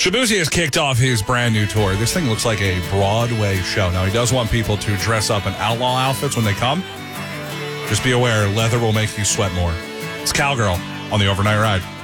Shabuzi has kicked off his brand new tour. This thing looks like a Broadway show. Now, he does want people to dress up in outlaw outfits when they come. Just be aware, leather will make you sweat more. It's Cowgirl on the Overnight Ride.